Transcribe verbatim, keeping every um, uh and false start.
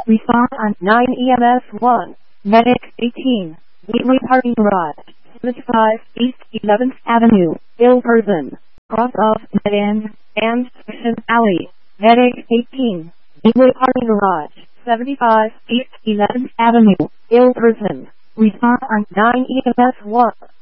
Respond on nine E M S one. Medic eighteen. Gateway Parking Garage. seventy-five East eleventh Avenue. Ill person. Cross of Dead and Section Alley. Medic eighteen. Gateway Parking Garage. seventy-five East eleventh Avenue. Ill person. Respond on nine E M S one.